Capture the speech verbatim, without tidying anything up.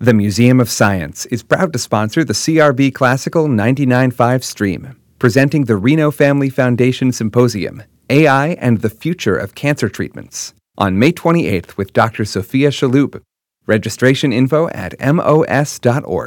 The Museum of Science is proud to sponsor the C R B Classical ninety-nine point five stream, presenting the Reno Family Foundation Symposium, A I and the Future of Cancer Treatments, on May twenty-eighth with Doctor Sophia Shaloub. Registration info at M O S dot org.